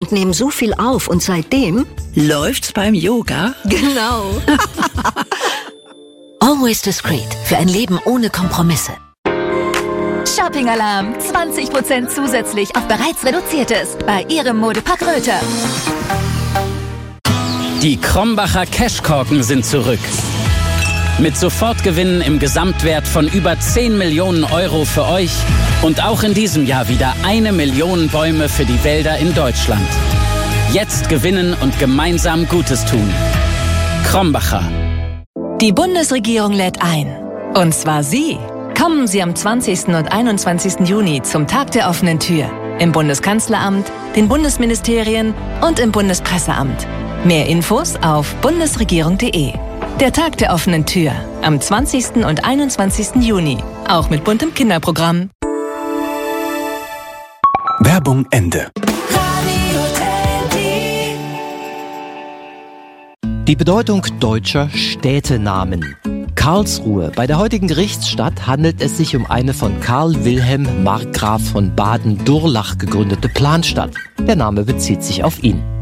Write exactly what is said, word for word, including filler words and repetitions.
und nehmen so viel auf und seitdem läuft's beim Yoga. Genau. Always Discreet für ein Leben ohne Kompromisse. Shopping-Alarm. zwanzig Prozent zusätzlich auf bereits Reduziertes bei Ihrem Modepark Röthe. Die Krombacher Cashkorken sind zurück. Mit Sofortgewinnen im Gesamtwert von über zehn Millionen Euro für euch und auch in diesem Jahr wieder eine Million Bäume für die Wälder in Deutschland. Jetzt gewinnen und gemeinsam Gutes tun. Krombacher. Die Bundesregierung lädt ein. Und zwar Sie. Kommen Sie am zwanzigsten und einundzwanzigsten Juni zum Tag der offenen Tür. Im Bundeskanzleramt, den Bundesministerien und im Bundespresseamt. Mehr Infos auf bundesregierung punkt de. Der Tag der offenen Tür am zwanzigsten und einundzwanzigsten Juni. Auch mit buntem Kinderprogramm. Werbung Ende. Die Bedeutung deutscher Städtenamen. Karlsruhe. Bei der heutigen Gerichtsstadt handelt es sich um eine von Karl Wilhelm Markgraf von Baden-Durlach gegründete Planstadt. Der Name bezieht sich auf ihn.